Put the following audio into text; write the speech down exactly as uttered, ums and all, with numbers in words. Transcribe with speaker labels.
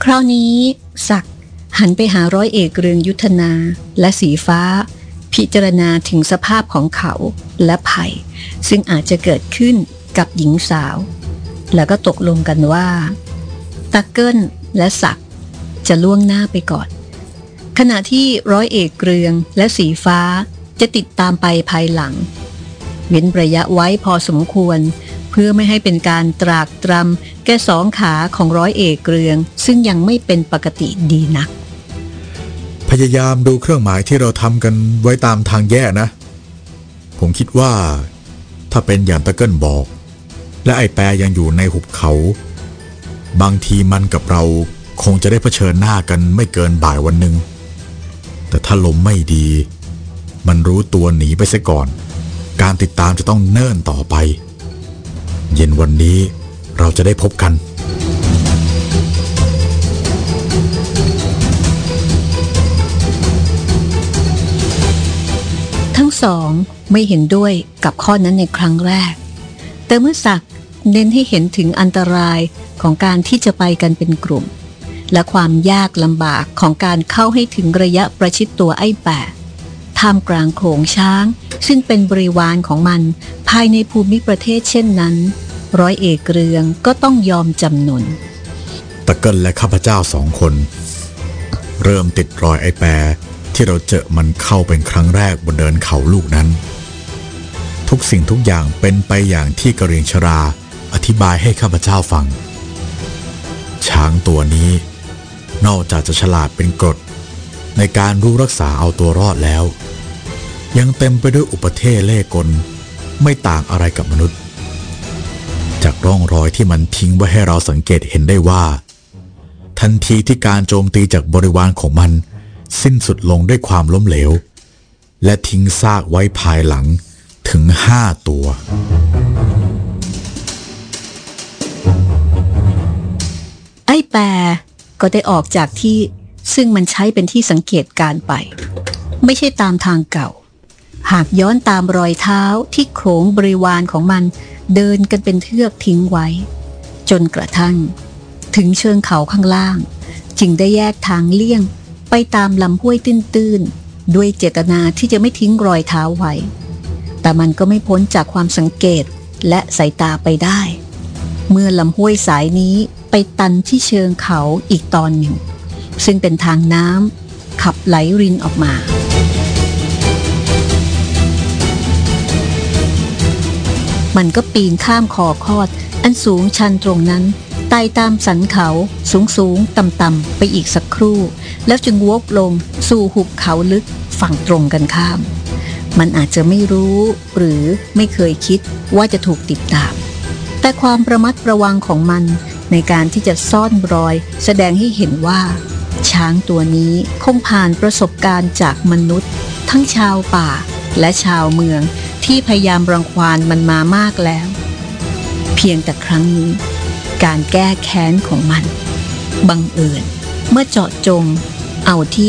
Speaker 1: คราวนี้ศักดิ์หันไปหาร้อยเอกเรืองยุทธนาและสีฟ้าพิจารณาถึงสภาพของเขาและภัยซึ่งอาจจะเกิดขึ้นกับหญิงสาวแล้วก็ตกลงกันว่าตะเกิ้ลและศักดิ์จะล่วงหน้าไปก่อนขณะที่ร้อยเอกเรืองและสีฟ้าจะติดตามไปภายหลังเว้นระยะไว้พอสมควรเพื่อไม่ให้เป็นการตรากตรำแก่สองขาของร้อยเอกเรืองซึ่งยังไม่เป็นปกติดีนัก
Speaker 2: พยายามดูเครื่องหมายที่เราทำกันไว้ตามทางแยกนะผมคิดว่าถ้าเป็นอย่างตะเกิ้ลบอกและไอ้แปรยังอยู่ในหุบเขาบางทีมันกับเราคงจะได้เผชิญหน้ากันไม่เกินบ่ายวันหนึ่งแต่ถ้าลมไม่ดีมันรู้ตัวหนีไปซะก่อนการติดตามจะต้องเนิ่นต่อไปเย็นวันนี้เราจะได้พบกัน
Speaker 1: ทั้งสองไม่เห็นด้วยกับข้อนั้นในครั้งแรกแต่เมื่อศักดิ์เน้นให้เห็นถึงอันตรายของการที่จะไปกันเป็นกลุ่มและความยากลำบากของการเข้าให้ถึงระยะประชิดตัวไอ้แปะท่ามกลางโขลงช้างซึ่งเป็นบริวารของมันภายในภูมิประเทศเช่นนั้นร้อยเอกเรืองก็ต้องยอมจำนน
Speaker 2: ตะเกิ้ลและข้าพเจ้าสองคนเริ่มติดรอยไอ้แปรที่เราเจอมันเข้าเป็นครั้งแรกบนเดินเขาลูกนั้นทุกสิ่งทุกอย่างเป็นไปอย่างที่กระเรียงชราอธิบายให้ข้าพเจ้าฟังช้างตัวนี้นอกจากจะฉลาดเป็นกรดในการรู้รักษาเอาตัวรอดแล้วยังเต็มไปด้วยอุปเทศเล่ห์กลไม่ต่างอะไรกับมนุษย์จากร่องรอยที่มันทิ้งไว้ให้เราสังเกตเห็นได้ว่าทันทีที่การโจมตีจากบริวารของมันสิ้นสุดลงด้วยความล้มเหลวและทิ้งซากไว้ภายหลังถึงห้าตัว
Speaker 1: ไอ้แปรก็ได้ออกจากที่ซึ่งมันใช้เป็นที่สังเกตการไปไม่ใช่ตามทางเก่าหากย้อนตามรอยเท้าที่โขลงบริวารของมันเดินกันเป็นเทือกทิ้งไว้จนกระทั่งถึงเชิงเขาข้างล่างจึงได้แยกทางเลี่ยงไปตามลำห้วยตื้นๆด้วยเจตนาที่จะไม่ทิ้งรอยเท้าไว้แต่มันก็ไม่พ้นจากความสังเกตและสายตาไปได้เมื่อลำห้วยสายนี้ไปตันที่เชิงเขาอีกตอนหนึ่งซึ่งเป็นทางน้ำขับไหลรินออกมามันก็ปีนข้ามคอคอดอันสูงชันตรงนั้นไต่ตามสันเขาสูงสูงต่ำต่ำไปอีกสักครู่แล้วจึงวกลงสู่หุบเขาลึกฝั่งตรงกันข้ามมันอาจจะไม่รู้หรือไม่เคยคิดว่าจะถูกติดตามแต่ความระมัดระวังของมันในการที่จะซ่อนรอยแสดงให้เห็นว่าช้างตัวนี้คงผ่านประสบการณ์จากมนุษย์ทั้งชาวป่าและชาวเมืองที่พยายามรังควานมันมามากแล้วเพียงแต่ครั้งนี้การแก้แค้นของมันบังเอิญเมื่อเจาะจงเอาที่